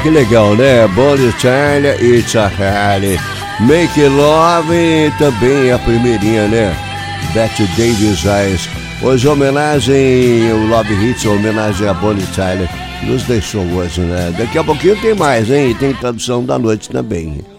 que legal, né? Bonnie Tyler e Charlie. Make Love também a primeirinha, né? Bette Davis Eyes. Hoje homenagem, o Love Hits, homenagem a Bonnie Tyler. Nos deixou hoje, né? Daqui a pouquinho tem mais, hein? Tem tradução da noite também.